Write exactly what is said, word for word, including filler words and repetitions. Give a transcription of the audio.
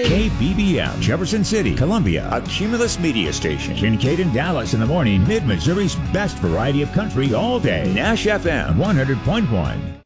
day. K B B M, Jefferson City, Columbia, a Cumulus media station. Kincaid and Dallas in the morning, Mid-Missouri's best variety of country all day. Nash F M, one hundred point one.